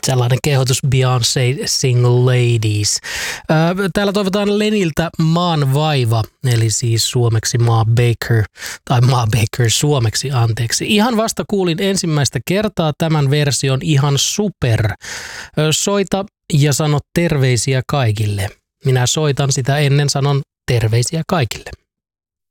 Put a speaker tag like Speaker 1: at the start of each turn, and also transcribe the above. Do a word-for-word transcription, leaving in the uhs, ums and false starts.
Speaker 1: Sellainen kehotus Beyoncé Single Ladies. Täällä toivotaan Leniltä Maan vaiva, eli siis suomeksi Maa Baker, tai Maa Baker suomeksi, anteeksi. Ihan vasta kuulin ensimmäistä kertaa tämän version, ihan super. Soita ja sano terveisiä kaikille. Minä soitan sitä ennen, sanon terveisiä kaikille.